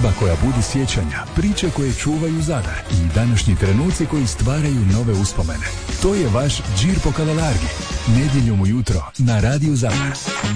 Glazba koja budi sjećanja, priče koje čuvaju Zadar i današnji trenuci koji stvaraju nove uspomene. To je vaš Džir po Kavalargi. Nedjeljom ujutro na Radiju Zadar.